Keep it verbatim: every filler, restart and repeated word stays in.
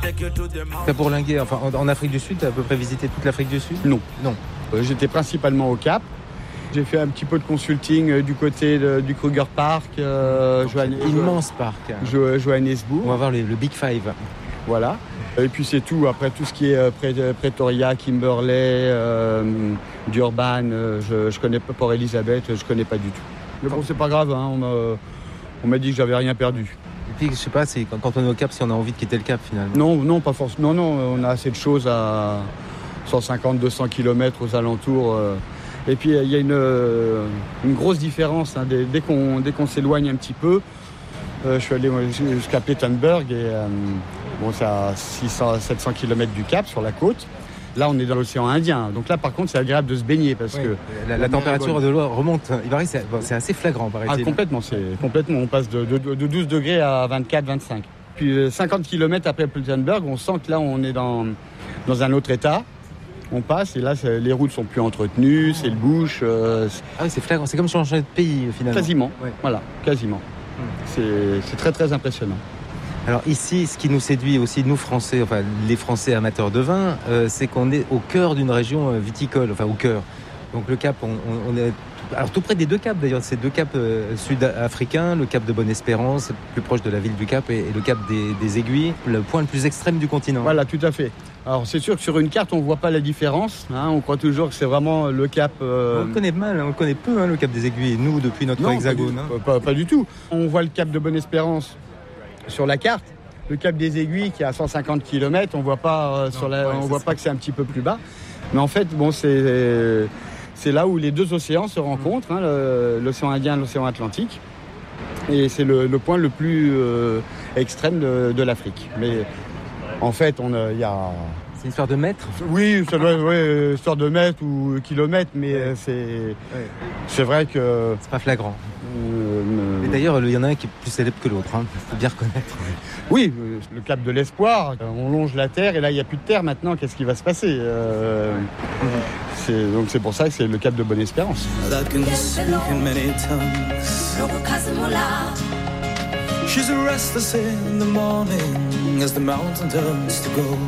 T'as bourlingué, enfin en, en Afrique du Sud, t'as à peu près visité toute l'Afrique du Sud? Non. Non. Euh, j'étais principalement au Cap. J'ai fait un petit peu de consulting euh, du côté de, du Kruger Park, euh, Johannes, Immense parc. Jo- Johannesburg. On va voir les- le Big Five. Voilà. Et puis c'est tout. Après tout ce qui est euh, Pré- Pretoria, Kimberley, euh, Durban, euh, je, je connais pas Port Elizabeth, je connais pas du tout. Mais bon, c'est pas grave. Hein, on, m'a, on m'a dit que j'avais rien perdu. Et puis je sais pas, c'est quand, quand on est au Cap, si on a envie de quitter le Cap finalement. Non, non, pas forcément. Non, non, on a assez de choses à cent cinquante à deux cents kilomètres aux alentours. euh. Et puis il y a une, euh, une grosse différence. Hein, dès, dès, qu'on, dès qu'on s'éloigne un petit peu, euh, je suis allé jusqu'à Plettenberg et euh, bon, c'est à six cents à sept cents kilomètres du Cap sur la côte. Là, on est dans l'océan Indien. Donc là, par contre, c'est agréable de se baigner parce Oui, que la, la la température mer de l'eau remonte. Il paraît que c'est, bon, c'est assez flagrant, Ah, paraît-il. complètement, c'est complètement. On passe de, de, de douze degrés à vingt-quatre, vingt-cinq. Puis euh, cinquante kilomètres après Plettenberg, on sent que là, on est dans, dans un autre état. On passe et là, c'est- les routes sont plus entretenues, c'est le bush, euh, c'est- Ah oui, c'est flagrant. C'est comme changer de pays finalement. quasiment. Ouais. Voilà, quasiment. C'est, c'est très très impressionnant. Alors ici, ce qui nous séduit aussi, nous Français, enfin les Français amateurs de vin, euh, c'est qu'on est au cœur d'une région euh, viticole, enfin au cœur. Donc le Cap, on, on- on est tout, alors tout près des deux caps d'ailleurs, ces deux caps euh, sud-africains, le Cap de Bonne-Espérance, plus proche de la ville du Cap, et, et le Cap des, des Aiguilles, le point le plus extrême du continent. Voilà, tout à fait. Alors c'est sûr que sur une carte, on ne voit pas la différence. Hein, on croit toujours que c'est vraiment le cap. euh, On le connaît mal, hein, on le connaît peu, hein, le Cap des Aiguilles, nous depuis notre Non, hexagone. Pas hein. du, pas- pas du tout. On voit le cap de Bonne-Espérance sur la carte. Le cap des Aiguilles qui est à cent cinquante kilomètres, on voit pas euh, sur la, ouais, on c'est voit ça. pas que c'est un petit peu plus bas. Mais en fait, bon, c'est c'est là où les deux océans se rencontrent, hein, le- l'océan Indien et l'océan Atlantique. Et c'est le, le point le plus euh, extrême de, de l'Afrique. Mais en fait, on a- il y a C'est une histoire de mètres. oui, ça doit être ouais, histoire de mètres ou kilomètres, mais euh, c'est c'est vrai que C'est pas flagrant. euh, Et d'ailleurs, il y en a un qui est plus célèbre que l'autre, hein, faut bien reconnaître. oui, euh, le cap de l'espoir, euh, on longe la terre et là il n'y a plus de terre maintenant, qu'est-ce qui va se passer euh, c'est, donc c'est pour ça que c'est le cap de Bonne-Espérance. that can speak in many tongues. She's restless in the morning as the mountain turns to gold.